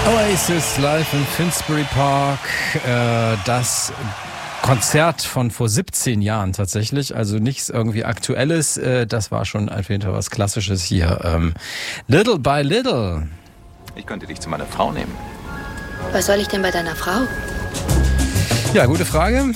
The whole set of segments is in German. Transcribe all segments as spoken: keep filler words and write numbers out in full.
Oasis live im Finsbury Park. Äh, das Konzert von vor siebzehn Jahren tatsächlich, also nichts irgendwie Aktuelles. Äh, das war schon auf jeden Fall was Klassisches hier. Ähm, Little by Little. Ich könnte dich zu meiner Frau nehmen. Was soll ich denn bei deiner Frau? Ja, gute Frage.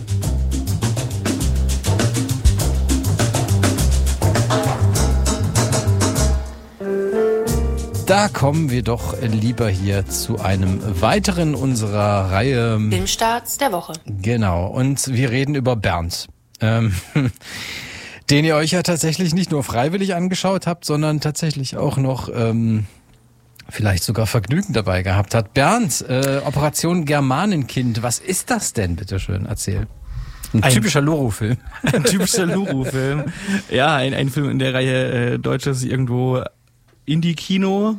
Da kommen wir doch lieber hier zu einem weiteren unserer Reihe Filmstarts der Woche. Genau, und wir reden über Bernd, ähm, den ihr euch ja tatsächlich nicht nur freiwillig angeschaut habt, sondern tatsächlich auch noch ähm, vielleicht sogar Vergnügen dabei gehabt habt. Bernd, äh, Operation Germanenkind, was ist das denn, bitteschön, erzähl. Ein, ein typischer Luru-Film. Ein typischer Luru-Film. Ja, ein, ein Film in der Reihe äh, Deutsches irgendwo Indie-Kino,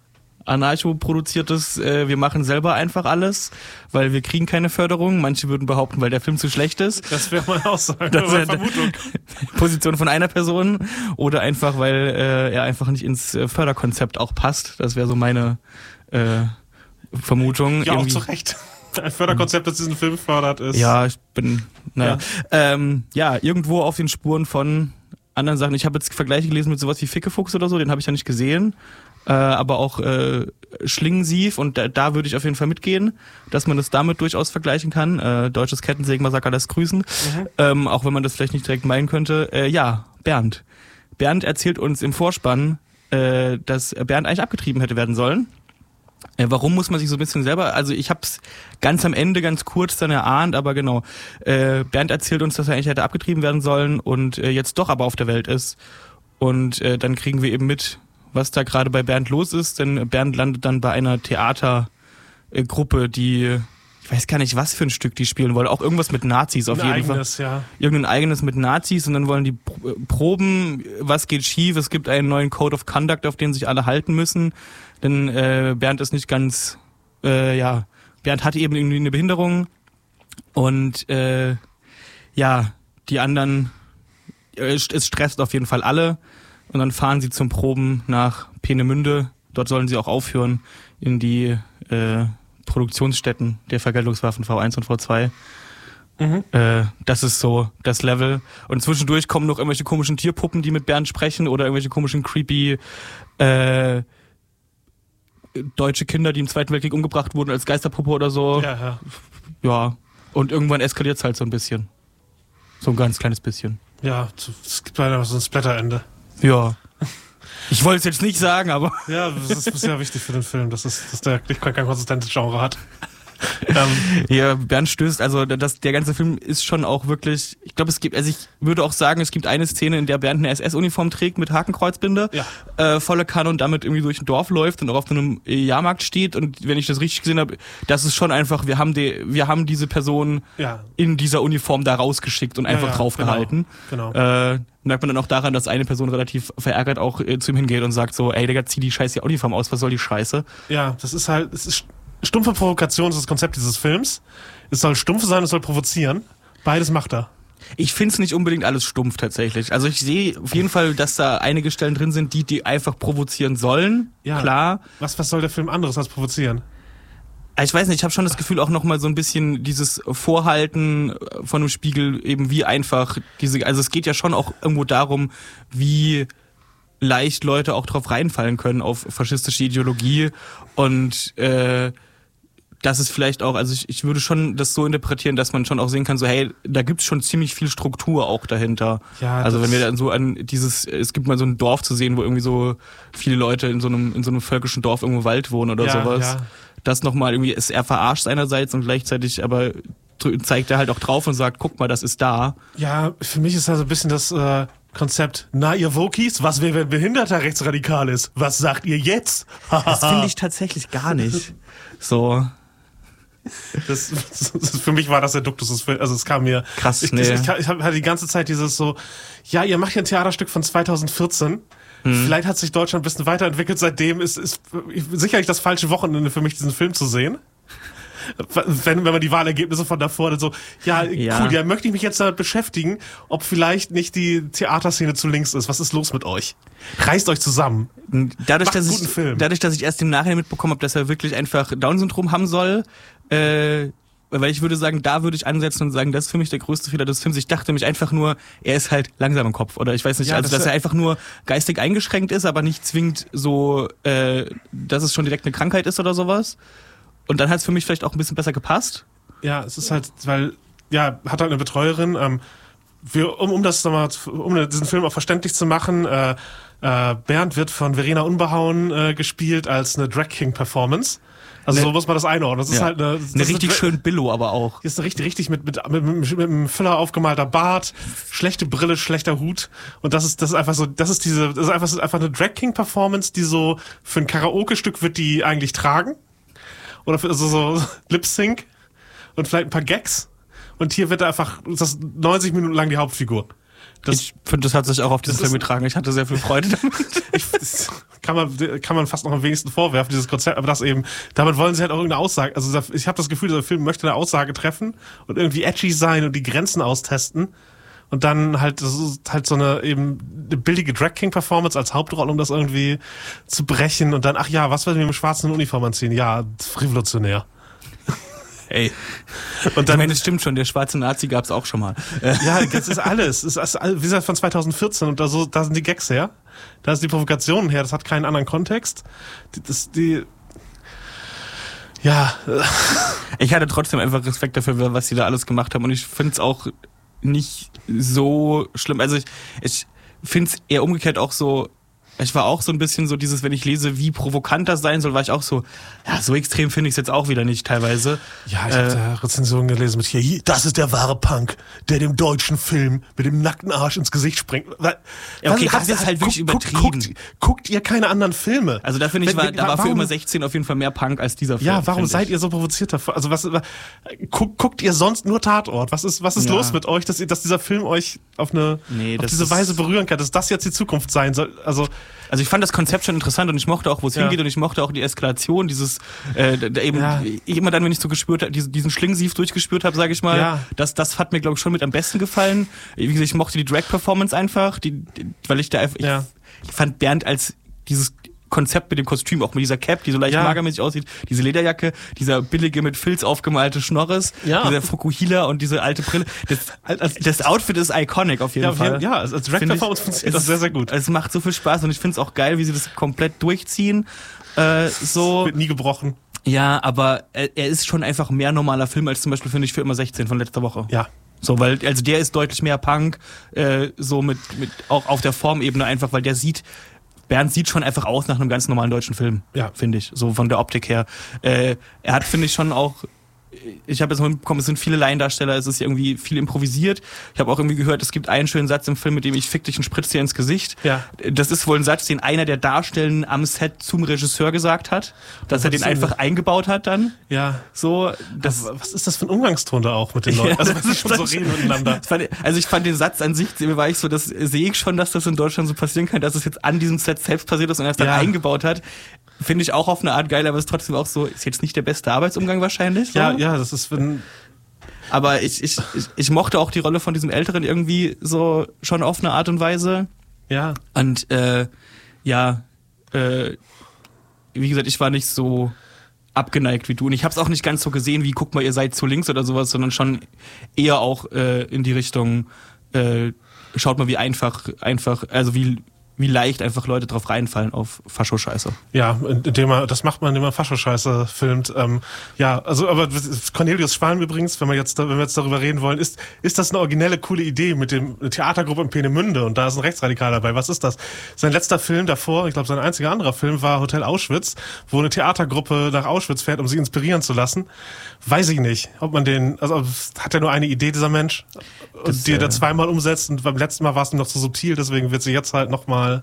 anarcho-produziertes, äh, wir machen selber einfach alles, weil wir kriegen keine Förderung. Manche würden behaupten, weil der Film zu schlecht ist. Das wäre meine Aussage, das wäre Vermutung. Position von einer Person. Oder einfach, weil äh, er einfach nicht ins äh, Förderkonzept auch passt. Das wäre so meine äh, Vermutung. Ja, Irgendwie. auch zu Recht. Ein Förderkonzept, das diesen Film fördert, ist... Ja, ich bin, naja. Ja, ähm, ja irgendwo auf den Spuren von anderen Sachen. Ich habe jetzt Vergleiche gelesen mit sowas wie Fickefuchs oder so, den habe ich ja nicht gesehen. Äh, aber auch äh, Schlingensief, und da, da würde ich auf jeden Fall mitgehen, dass man das damit durchaus vergleichen kann. Äh, deutsches Kettensägenmassaker lässt grüßen. Mhm. Ähm, auch wenn man das vielleicht nicht direkt meinen könnte. Äh, ja, Bernd. Bernd erzählt uns im Vorspann, äh, dass Bernd eigentlich abgetrieben hätte werden sollen. Äh, warum, muss man sich so ein bisschen selber, also ich hab's ganz am Ende ganz kurz dann erahnt, aber genau, äh, Bernd erzählt uns, dass er eigentlich hätte abgetrieben werden sollen und äh, jetzt doch aber auf der Welt ist, und äh, dann kriegen wir eben mit, was da gerade bei Bernd los ist, denn Bernd landet dann bei einer Theatergruppe, die, ich weiß gar nicht, was für ein Stück die spielen wollen, auch irgendwas mit Nazis auf ein jeden eigenes, Fall. Ja. Irgendein eigenes mit Nazis, und dann wollen die proben, was geht schief, es gibt einen neuen Code of Conduct, auf den sich alle halten müssen. Denn äh, Bernd ist nicht ganz, äh, ja, Bernd hat eben irgendwie eine Behinderung, und äh, ja, die anderen, äh, es stresst auf jeden Fall alle, und dann fahren sie zum Proben nach Peenemünde. Dort sollen sie auch aufhören in die äh, Produktionsstätten der Vergeltungswaffen V eins und V zwei. Mhm. Äh, das ist so das Level. Und zwischendurch kommen noch irgendwelche komischen Tierpuppen, die mit Bernd sprechen, oder irgendwelche komischen creepy äh, deutsche Kinder, die im Zweiten Weltkrieg umgebracht wurden als Geisterpuppe oder so. Ja, ja. Ja. Und irgendwann eskaliert es halt so ein bisschen. So ein ganz kleines bisschen. Ja, es gibt leider so ein Splatter-Ende. Ja. Ich wollte es jetzt nicht sagen, aber... Ja, das ist, das ist ja wichtig für den Film, dass, es, dass der nicht kein konsistentes Genre hat. ähm, ja, Bernd stößt, also das, der ganze Film ist schon auch wirklich, ich glaube, es gibt, also ich würde auch sagen, es gibt eine Szene, in der Bernd eine S S-Uniform trägt mit Hakenkreuzbinde, ja. äh, volle Kanne, und damit irgendwie durch ein Dorf läuft und auch auf einem Jahrmarkt steht, und wenn ich das richtig gesehen habe, das ist schon einfach, wir haben die, wir haben diese Person ja. in dieser Uniform da rausgeschickt und einfach ja, ja, draufgehalten. Genau. genau. Äh, merkt man dann auch daran, dass eine Person relativ verärgert auch äh, zu ihm hingeht und sagt so, ey Digga, zieh die scheiß Uniform aus, was soll die Scheiße? Ja, das ist halt, es ist stumpfe Provokation, ist das Konzept dieses Films. Es soll stumpf sein, es soll provozieren. Beides macht er. Ich find's nicht unbedingt alles stumpf tatsächlich. Also ich sehe auf jeden Fall, dass da einige Stellen drin sind, die die einfach provozieren sollen. Ja, klar. Was, was soll der Film anderes als provozieren? Ich weiß nicht, ich habe schon das Gefühl, auch nochmal so ein bisschen dieses Vorhalten von einem Spiegel, eben wie einfach diese, also es geht ja schon auch irgendwo darum, wie leicht Leute auch drauf reinfallen können auf faschistische Ideologie, und äh, das ist vielleicht auch, also ich, ich würde schon das so interpretieren, dass man schon auch sehen kann, so hey, da gibt's schon ziemlich viel Struktur auch dahinter. Ja, also wenn wir dann so an dieses, es gibt mal so ein Dorf zu sehen, wo irgendwie so viele Leute in so einem in so einem völkischen Dorf irgendwo im Wald wohnen oder ja, sowas. Ja. Das nochmal irgendwie, ist er verarscht einerseits, und gleichzeitig aber zeigt er halt auch drauf und sagt, guck mal, das ist da. Ja, für mich ist da so ein bisschen das äh, Konzept, na ihr Wokis, was wäre, wenn behinderter rechtsradikal ist? Was sagt ihr jetzt? Das finde ich tatsächlich gar nicht. So. Das, das, für mich war das der Duktus des Films. Also es kam mir... Krass, ich, nee. Ich, ich, ich hatte die ganze Zeit dieses so, ja, ihr macht ja ein Theaterstück von zweitausendvierzehn. Hm. Vielleicht hat sich Deutschland ein bisschen weiterentwickelt. Seitdem ist, ist sicherlich das falsche Wochenende für mich, diesen Film zu sehen. wenn, wenn man die Wahlergebnisse von davor dann so, ja, Ja. cool, ja, möchte ich mich jetzt damit beschäftigen, ob vielleicht nicht die Theaterszene zu links ist. Was ist los mit euch? Reißt euch zusammen. Dadurch, Macht dass einen guten ich, Film. dadurch, dass ich erst im Nachhinein mitbekommen habe, dass er wirklich einfach Down-Syndrom haben soll, äh, weil ich würde sagen, da würde ich ansetzen und sagen, das ist für mich der größte Fehler des Films. Ich dachte nämlich einfach nur, er ist halt langsam im Kopf. Oder ich weiß nicht, Ja, also das dass er einfach nur geistig eingeschränkt ist, aber nicht zwingend so, äh, dass es schon direkt eine Krankheit ist oder sowas. Und dann hat es für mich vielleicht auch ein bisschen besser gepasst. Ja, es ist halt, weil, ja, hat halt eine Betreuerin, ähm, wir, um, um das nochmal, um diesen Film auch verständlich zu machen, äh, äh, Bernd wird von Verena Unbehauen äh, gespielt als eine Drag King Performance. Also Ne- so muss man das einordnen. Das ist Ja. halt eine, das Eine ist richtig eine, schön Billo aber auch. Hier ist richtig, richtig mit, mit, mit, mit, mit einem Füller aufgemalter Bart, schlechte Brille, schlechter Hut. Und das ist, das ist einfach so, das ist diese, das ist einfach, das ist einfach eine Drag King Performance, die so, für ein Karaoke-Stück wird die eigentlich tragen. Oder für so, so Lip Sync. Und vielleicht ein paar Gags. Und hier wird er einfach, das ist neunzig Minuten lang die Hauptfigur. Das, Ich finde, das hat sich auch auf diesen das Film ist- getragen. Ich hatte sehr viel Freude damit. ich, das kann man, kann man fast noch am wenigsten vorwerfen, dieses Konzept, aber das eben, damit wollen sie halt auch irgendeine Aussage, also da- ich habe das Gefühl, der Film möchte eine Aussage treffen und irgendwie edgy sein und die Grenzen austesten und dann halt, das ist halt so eine eben eine billige Drag King Performance als Hauptrolle, um das irgendwie zu brechen und dann, ach ja, was werden wir mit schwarzen Uniform anziehen? Ja, revolutionär. Ey. Und Ich dann, meine, es stimmt schon, der schwarze Nazi gab's auch schon mal. Äh, ja, das ist alles. Das ist, alles- wie gesagt, von zwanzig vierzehn und da, so, da sind die Gags her. Da sind die Provokationen her. Das hat keinen anderen Kontext. Die, das, die, ja, äh, Ich hatte trotzdem einfach Respekt dafür, was sie da alles gemacht haben. Und ich finde es auch nicht so schlimm. Also ich, ich finde es eher umgekehrt auch so, ich war auch so ein bisschen so dieses, wenn ich lese, wie provokant das sein soll, war ich auch so, ja, so extrem finde ich es jetzt auch wieder nicht teilweise. ja, ich Äh, habe da Rezensionen gelesen mit hier, hier, das ist der wahre Punk, der dem deutschen Film mit dem nackten Arsch ins Gesicht springt. Wa- Ja, okay, was- das ist halt wirklich guckt- übertrieben. Guckt, guckt ihr keine anderen Filme? Also da finde ich, Wenn- war, da war für warum- immer sechzehn auf jeden Fall mehr Punk als dieser Film. Ja, warum find seid ich. ihr so provoziert davor? Also was guckt, guckt ihr sonst nur Tatort? Was ist was ist Ja. los mit euch, dass ihr, dass dieser Film euch auf eine Nee, auf das diese ist- Weise berühren kann, dass das jetzt die Zukunft sein soll? Also Also ich fand das Konzept schon interessant und ich mochte auch, wo es Ja. hingeht und ich mochte auch die Eskalation, dieses äh, da eben Ja. ich immer dann, wenn ich so gespürt habe, diesen, diesen Schlingensief durchgespürt habe, sage ich mal, Ja. das das hat mir glaube ich schon mit am besten gefallen. Wie gesagt, ich mochte die Drag-Performance einfach, die, die, weil ich da einfach, ich, Ja. ich fand Bernd als dieses Konzept mit dem Kostüm, auch mit dieser Cap, die so leicht Ja. magermäßig aussieht, diese Lederjacke, dieser billige mit Filz aufgemalte Schnorres, Ja. dieser Fukuhila und diese alte Brille. Das, das Outfit ist iconic auf jeden ja, auf Fall. jeden- ja, als als Finde ich, Drag-Performance funktioniert das es- sehr, sehr gut. Es macht so viel Spaß und ich finde es auch geil, wie sie das komplett durchziehen. Äh, so, Wird nie gebrochen. ja, aber er, er ist schon einfach mehr normaler Film als zum Beispiel, finde ich, für immer sechzehn von letzter Woche. Ja. So, weil, also der ist deutlich mehr Punk, äh, so mit, mit, auch auf der Formebene einfach, weil der sieht, Bernd sieht schon einfach aus nach einem ganz normalen deutschen Film, Ja. finde ich, so von der Optik her. Äh, er hat, finde ich, schon auch, ich habe jetzt mal mitbekommen, es sind viele Laiendarsteller, es ist irgendwie viel improvisiert. Ich habe auch irgendwie gehört, es gibt einen schönen Satz im Film, mit dem ich fick dich und spritz dir ins Gesicht. Ja. Das ist wohl ein Satz, den einer der Darstellenden am Set zum Regisseur gesagt hat, dass er den das ist einfach eingebaut hat dann. Ja. So, das, Was ist das für ein Umgangston da auch mit den Leuten? Ja, also das was ist ist schon so das- reden miteinander. Das fand ich- Also ich fand den Satz an sich, war ich so, das sehe ich schon, dass das in Deutschland so passieren kann, dass es jetzt an diesem Set selbst passiert ist und er es dann Ja. eingebaut hat. Finde ich auch auf eine Art geil, aber es ist trotzdem auch so, ist jetzt nicht der beste Arbeitsumgang wahrscheinlich. So. Ja, ja, das ist, wenn, Aber ich, ich, ich, ich mochte auch die Rolle von diesem Älteren irgendwie so schon auf eine Art und Weise. ja. Und äh, ja, äh, wie gesagt, ich war nicht so abgeneigt wie du. Und ich habe es auch nicht ganz so gesehen, wie guck mal, ihr seid zu links oder sowas, sondern schon eher auch äh, in die Richtung, äh, schaut mal, wie einfach, einfach, also wie wie leicht einfach Leute drauf reinfallen auf Fascho-Scheiße. Ja, indem man, das macht man, indem man Fascho-Scheiße filmt. Ähm, ja, also, aber Cornelius Schwan übrigens, wenn wir jetzt, wenn wir jetzt darüber reden wollen, ist, ist das eine originelle, coole Idee mit dem eine Theatergruppe in Peenemünde und da ist ein Rechtsradikal dabei. Was ist das? Sein letzter Film davor, ich glaube, sein einziger anderer Film war Hotel Auschwitz, wo eine Theatergruppe nach Auschwitz fährt, um sich inspirieren zu lassen. Weiß ich nicht, ob man den, also hat er nur eine Idee, dieser Mensch, und Das, die er äh, da zweimal umsetzt und beim letzten Mal war es ihm noch zu subtil, deswegen wird sie jetzt halt nochmal.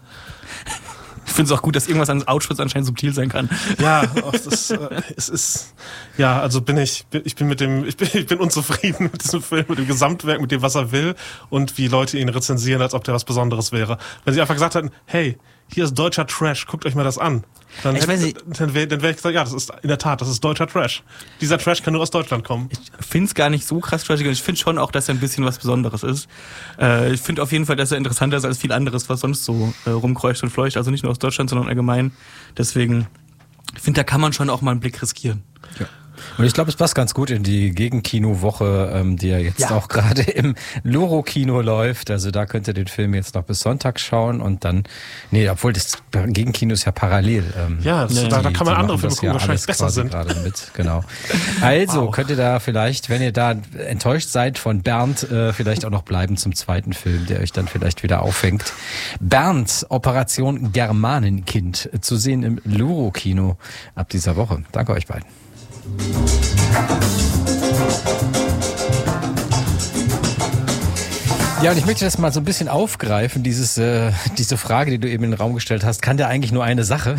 Ich finde es auch gut, dass irgendwas an Auschwitz anscheinend subtil sein kann. Ja, ach, das, äh, es ist, ja, also bin ich, bin, ich bin mit dem, ich bin, ich bin unzufrieden mit diesem Film, mit dem Gesamtwerk, mit dem, was er will und wie Leute ihn rezensieren, als ob der was Besonderes wäre. Wenn sie einfach gesagt hätten, hey, hier ist deutscher Trash, guckt euch mal das an. Dann, Ich weiß nicht. dann wäre dann wär ich gesagt, ja, das ist in der Tat, das ist deutscher Trash. Dieser Trash kann nur aus Deutschland kommen. Ich finde es gar nicht so krass trashig und ich finde schon auch, dass er ein bisschen was Besonderes ist. Äh, ich finde auf jeden Fall, dass er interessanter ist als viel anderes, was sonst so äh, rumkreucht und fleucht. Also nicht nur aus Deutschland, sondern allgemein. Deswegen, ich finde, da kann man schon auch mal einen Blick riskieren. Ja. Und ich glaube, es passt ganz gut in die Gegenkino-Woche, ähm, die ja jetzt Ja. auch gerade im Loro-Kino läuft. Also da könnt ihr den Film jetzt noch bis Sonntag schauen und dann, nee, obwohl das Gegenkino ist ja parallel. Ähm, Ja, das, da, da kann man die andere machen Filme das gucken, ja wahrscheinlich alles besser quasi sind. gerade mit, genau. Also Wow. könnt ihr da vielleicht, wenn ihr da enttäuscht seid von Bernd, äh, vielleicht auch noch bleiben zum zweiten Film, der euch dann vielleicht wieder auffängt. Bernd, Operation Germanenkind, zu sehen im Loro-Kino ab dieser Woche. Danke euch beiden. Ja, und ich möchte das mal so ein bisschen aufgreifen, dieses, äh, diese Frage, die du eben in den Raum gestellt hast. Kann der eigentlich nur eine Sache?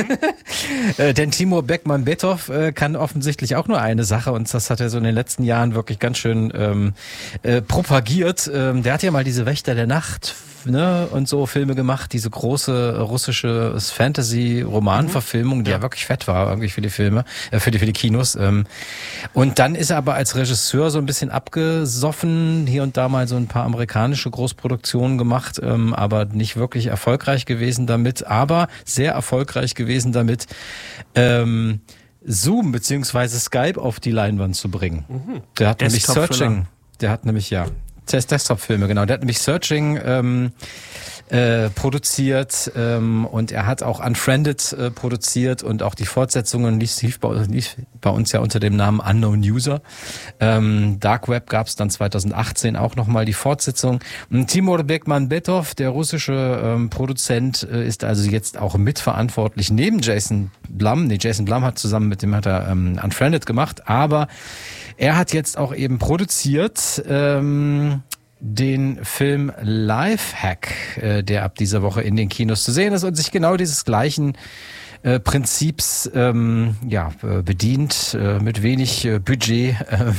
äh, denn Timur Bekmambetov äh, kann offensichtlich auch nur eine Sache und das hat er so in den letzten Jahren wirklich ganz schön ähm, äh, propagiert. Ähm, der hat ja mal diese Wächter der Nacht, ne, und so Filme gemacht, diese große russische Fantasy-Roman-Verfilmung, die ja. ja wirklich fett war, irgendwie für die Filme, äh, für die, für die Kinos. Ähm. Und dann ist er aber als Regisseur so ein bisschen abgesoffen, hier und da mal so ein paar amerikanische Großproduktionen gemacht, ähm, aber nicht wirklich erfolgreich gewesen damit, aber sehr erfolgreich gewesen damit, ähm, Zoom beziehungsweise Skype auf die Leinwand zu bringen. Mhm. Der hat nämlich Searching, der hat nämlich, ja, Desktop-Filme, genau. Der hat nämlich Searching ähm, äh, produziert ähm, und er hat auch Unfriended äh, produziert und auch die Fortsetzungen lief, lief, bei, lief bei uns ja unter dem Namen Unknown User. Ähm, Dark Web gab es dann zwanzig achtzehn auch nochmal die Fortsetzung. Und Timur Bekmambetov, der russische ähm, Produzent, äh, ist also jetzt auch mitverantwortlich neben Jason Blum. Nee, Jason Blum hat zusammen mit dem hat er ähm, Unfriended gemacht, aber er hat jetzt auch eben produziert ähm, den Film Lifehack, äh, der ab dieser Woche in den Kinos zu sehen ist und sich genau dieses gleichen äh, Prinzips ähm, ja äh, bedient, äh, mit wenig äh, Budget äh,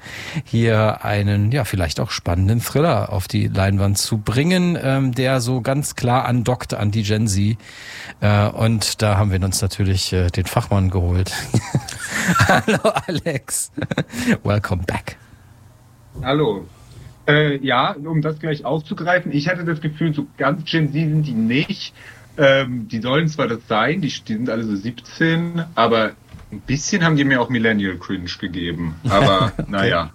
hier einen ja vielleicht auch spannenden Thriller auf die Leinwand zu bringen, ähm, der so ganz klar andockt an die Gen Z. Äh, und da haben wir uns natürlich äh, den Fachmann geholt. Hallo Alex, welcome back. Hallo. Äh, ja, um das gleich aufzugreifen, ich hatte das Gefühl, so ganz Gen Z sind die nicht. Ähm, die sollen zwar das sein, die, die sind alle so siebzehn, aber ein bisschen haben die mir auch Millennial Cringe gegeben. Aber okay. Naja,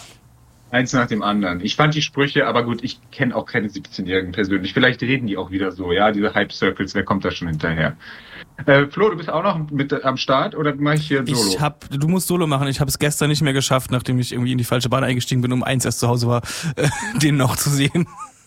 eins nach dem anderen. Ich fand die Sprüche, aber gut, ich kenne auch keine siebzehnjährigen persönlich. Vielleicht reden die auch wieder so, ja, diese Hype-Circles, wer kommt da schon hinterher? Äh, Flo, du bist auch noch mit am Start oder mache ich hier Solo? Ich hab, du musst Solo machen. Ich habe es gestern nicht mehr geschafft, nachdem ich irgendwie in die falsche Bahn eingestiegen bin, um eins erst zu Hause war, äh, den noch zu sehen.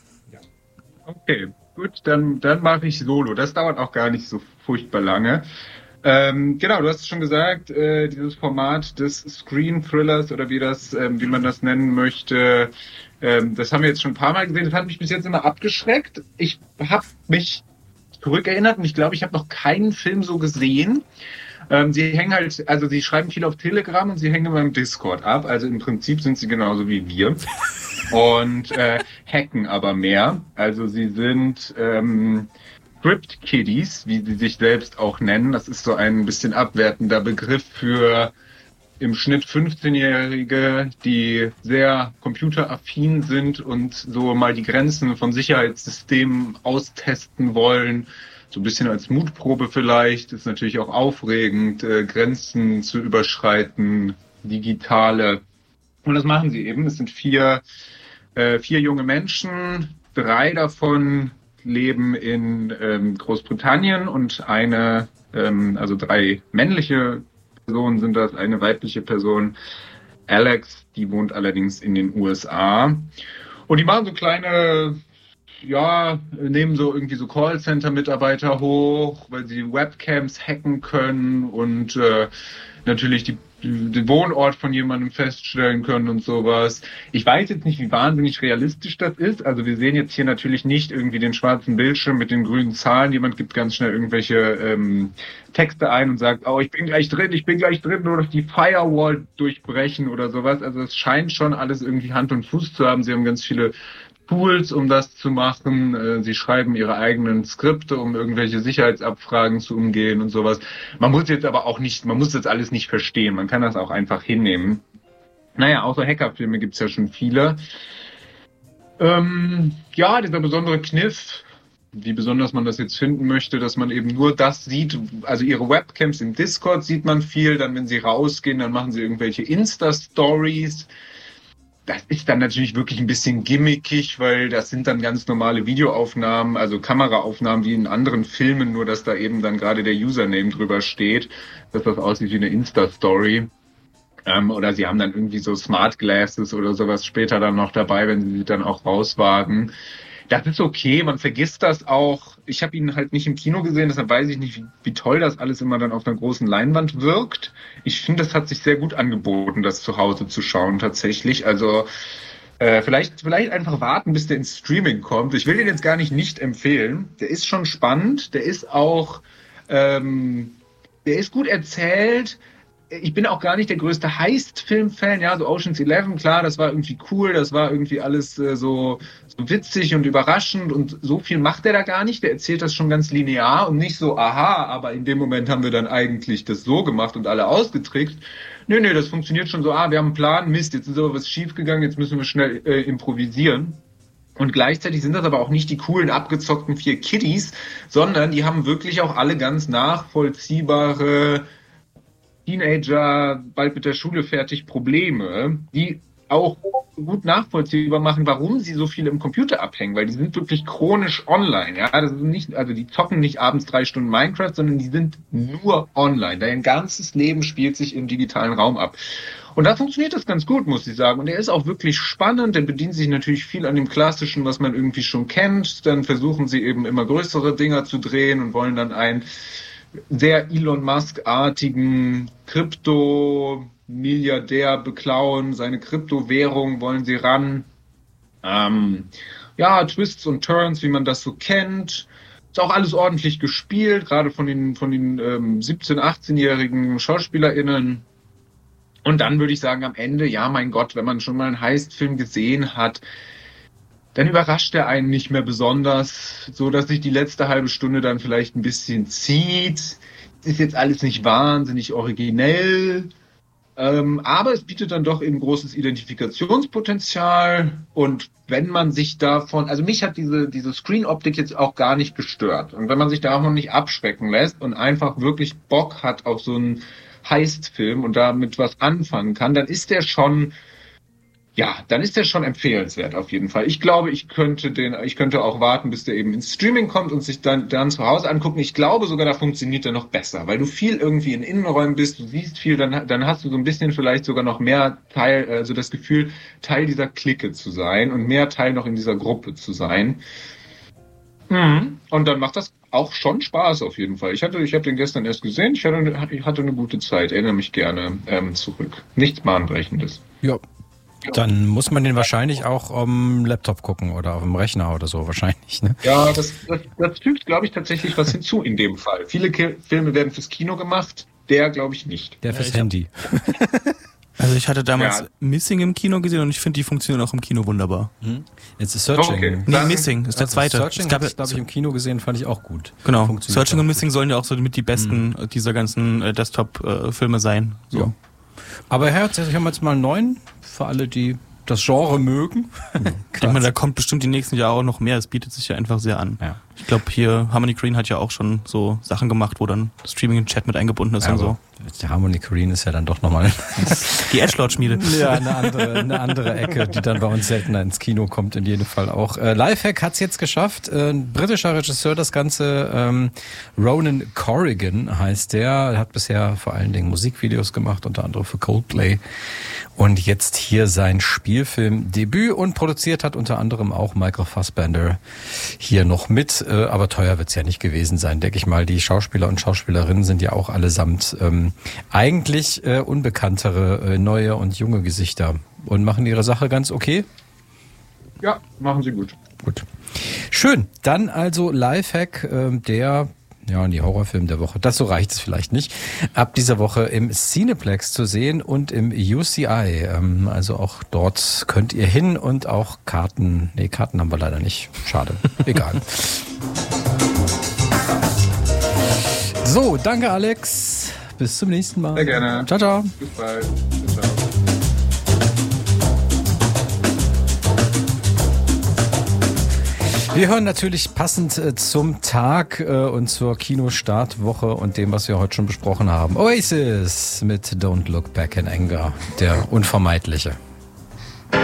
Okay, gut, dann, dann mache ich Solo. Das dauert auch gar nicht so furchtbar lange. Ähm, genau, du hast es schon gesagt, äh, dieses Format des Screen Thrillers oder wie das, ähm, wie man das nennen möchte, ähm, das haben wir jetzt schon ein paar Mal gesehen. Das hat mich bis jetzt immer abgeschreckt. Ich habe mich zurückerinnert und ich glaube, ich habe noch keinen Film so gesehen. Ähm, sie hängen halt, also sie schreiben viel auf Telegram und sie hängen beim Discord ab. Also im Prinzip sind sie genauso wie wir und äh, hacken aber mehr. Also sie sind ähm, Script Kiddies, wie sie sich selbst auch nennen. Das ist so ein bisschen abwertender Begriff für im Schnitt fünfzehnjährige, die sehr computeraffin sind und so mal die Grenzen von Sicherheitssystemen austesten wollen. So ein bisschen als Mutprobe vielleicht. Ist natürlich auch aufregend, äh, Grenzen zu überschreiten, digitale. Und das machen sie eben. Es sind vier, äh, vier junge Menschen. Drei davon leben in ähm, Großbritannien und eine, ähm, also drei männliche Personen sind das, eine weibliche Person, Alex, die wohnt allerdings in den U S A. Und die machen so kleine, ja, nehmen so irgendwie so Callcenter-Mitarbeiter hoch, weil sie Webcams hacken können und äh, natürlich die den Wohnort von jemandem feststellen können und sowas. Ich weiß jetzt nicht, wie wahnsinnig realistisch das ist. Also wir sehen jetzt hier natürlich nicht irgendwie den schwarzen Bildschirm mit den grünen Zahlen. Jemand gibt ganz schnell irgendwelche ähm, Texte ein und sagt, oh, ich bin gleich drin, ich bin gleich drin, nur durch die Firewall durchbrechen oder sowas. Also es scheint schon alles irgendwie Hand und Fuß zu haben. Sie haben ganz viele Tools, um das zu machen. Äh, sie schreiben ihre eigenen Skripte, um irgendwelche Sicherheitsabfragen zu umgehen und sowas. Man muss jetzt aber auch nicht, man muss das alles nicht verstehen. Man kann das auch einfach hinnehmen. Naja, außer Hackerfilme gibt's ja schon viele. Ähm, ja, dieser besondere Kniff, wie besonders man das jetzt finden möchte, dass man eben nur das sieht, also ihre Webcams im Discord sieht man viel, dann wenn sie rausgehen, dann machen sie irgendwelche Insta-Stories. Das ist dann natürlich wirklich ein bisschen gimmickig, weil das sind dann ganz normale Videoaufnahmen, also Kameraaufnahmen wie in anderen Filmen, nur dass da eben dann gerade der Username drüber steht, dass das aussieht wie eine Insta-Story. Ähm, oder sie haben dann irgendwie so Smart Glasses oder sowas später dann noch dabei, wenn sie sie dann auch rauswagen. Das ist okay, man vergisst das auch. Ich habe ihn halt nicht im Kino gesehen, deshalb weiß ich nicht, wie, wie toll das alles immer dann auf einer großen Leinwand wirkt. Ich finde, das hat sich sehr gut angeboten, das zu Hause zu schauen tatsächlich. Also äh, vielleicht, vielleicht einfach warten, bis der ins Streaming kommt. Ich will den jetzt gar nicht nicht empfehlen. Der ist schon spannend, der ist auch, ähm, der ist gut erzählt. Ich bin auch gar nicht der größte Heist-Film-Fan, ja, so Ocean's Eleven, klar, das war irgendwie cool, das war irgendwie alles äh, so, so witzig und überraschend und so viel macht er da gar nicht, der erzählt das schon ganz linear und nicht so, aha, aber in dem Moment haben wir dann eigentlich das so gemacht und alle ausgetrickst. Nö, nö, das funktioniert schon so, ah, wir haben einen Plan, Mist, jetzt ist aber was schiefgegangen, jetzt müssen wir schnell äh, improvisieren. Und gleichzeitig sind das aber auch nicht die coolen, abgezockten vier Kiddies, sondern die haben wirklich auch alle ganz nachvollziehbare Teenager, bald mit der Schule fertig, Probleme, die auch gut nachvollziehbar machen, warum sie so viel im Computer abhängen, weil die sind wirklich chronisch online, ja, das ist nicht, also die zocken nicht abends drei Stunden Minecraft, sondern die sind nur online, dein ganzes Leben spielt sich im digitalen Raum ab. Und da funktioniert das ganz gut, muss ich sagen. Und er ist auch wirklich spannend, der bedient sich natürlich viel an dem Klassischen, was man irgendwie schon kennt, dann versuchen sie eben immer größere Dinger zu drehen und wollen dann ein sehr Elon Musk-artigen Krypto-Milliardär beklauen, seine Kryptowährung wollen sie ran. Ähm, ja, Twists und Turns, wie man das so kennt. Ist auch alles ordentlich gespielt, gerade von den, von den ähm, siebzehn-, achtzehnjährigen SchauspielerInnen. Und dann würde ich sagen, am Ende, ja, mein Gott, wenn man schon mal einen Heist-Film gesehen hat, dann überrascht er einen nicht mehr besonders, so dass sich die letzte halbe Stunde dann vielleicht ein bisschen zieht. Ist jetzt alles nicht wahnsinnig originell, ähm, aber es bietet dann doch eben großes Identifikationspotenzial. Und wenn man sich davon, also mich hat diese diese Screen-Optik jetzt auch gar nicht gestört. Und wenn man sich davon nicht abschrecken lässt und einfach wirklich Bock hat auf so einen Heist-Film und damit was anfangen kann, dann ist der schon Ja, dann ist der schon empfehlenswert auf jeden Fall. Ich glaube, ich könnte den, ich könnte auch warten, bis der eben ins Streaming kommt und sich dann, dann zu Hause angucken. Ich glaube sogar, da funktioniert er noch besser, weil du viel irgendwie in Innenräumen bist, du siehst viel, dann, dann hast du so ein bisschen vielleicht sogar noch mehr Teil, also das Gefühl, Teil dieser Clique zu sein und mehr Teil noch in dieser Gruppe zu sein. Mhm. Und dann macht das auch schon Spaß auf jeden Fall. Ich hatte, ich habe den gestern erst gesehen, ich hatte, ich hatte eine gute Zeit, erinnere mich gerne ähm, zurück. Nichts Bahnbrechendes. Ja. Dann muss man den wahrscheinlich auch am Laptop gucken oder auf dem Rechner oder so wahrscheinlich, ne? Ja, das, das, das fügt, glaube ich, tatsächlich was hinzu in dem Fall. Viele Ki- Filme werden fürs Kino gemacht, der glaube ich nicht. Der fürs Ja, Handy. Also ich hatte damals Ja. Missing im Kino gesehen und ich finde, die funktionieren auch im Kino wunderbar. Hm? Jetzt ist Searching. Okay. Nee, Dann- Missing ist der Also zweite. Searching Es gab habe ja- ich, glaube ich, im Kino gesehen, fand ich auch gut. Genau. Funktioniert Searching auch und gut. Missing sollen ja auch so mit die besten äh, dieser ganzen äh, Desktop-Filme sein. So. Ja. Aber Herr, jetzt haben wir jetzt mal einen neuen für alle, die das Genre mögen. Ich denke mal, da kommt bestimmt die nächsten Jahre auch noch mehr. Es bietet sich ja einfach sehr an. Ja. Ich glaube, hier Harmony Korine hat ja auch schon so Sachen gemacht, wo dann Streaming und Chat mit eingebunden ist Ja, und so. aber die Harmony Korine ist ja dann doch nochmal Die Edgelord-Schmiede. ja, eine andere, eine andere Ecke, die dann bei uns seltener ins Kino kommt, in jedem Fall auch. Äh, Lifehack hat's jetzt geschafft. Äh, ein britischer Regisseur, das Ganze, ähm, Ronan Corrigan heißt der, hat bisher vor allen Dingen Musikvideos gemacht, unter anderem für Coldplay. Und jetzt hier sein Spielfilmdebüt und produziert hat unter anderem auch Michael Fassbender hier noch mit. Äh, aber teuer wird's ja nicht gewesen sein, denke ich mal. Die Schauspieler und Schauspielerinnen sind ja auch allesamt ähm, eigentlich äh, unbekanntere, äh, neue und junge Gesichter und machen ihre Sache ganz okay. Ja, machen sie gut. Gut. Schön. Dann also Lifehack, äh, der ja, die Horrorfilm der Woche. Dazu reicht es vielleicht nicht. Ab dieser Woche im Cineplex zu sehen und im U C I. Ähm, also auch dort könnt ihr hin und auch Karten. Nee, Karten haben wir leider nicht. Schade. Egal. So, danke Alex. Bis zum nächsten Mal. Sehr gerne. Ciao, ciao. Bis bald. Ciao. Wir hören natürlich passend äh, zum Tag äh, und zur Kinostartwoche und dem, was wir heute schon besprochen haben. Oasis mit Don't Look Back in Anger, der Unvermeidliche.